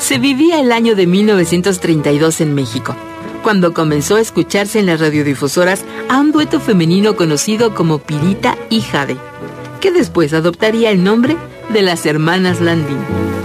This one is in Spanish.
Se vivía el año de 1932 en México, cuando comenzó a escucharse en las radiodifusoras a un dueto femenino conocido como Pirita y Jade, que después adoptaría el nombre de las Hermanas Landín.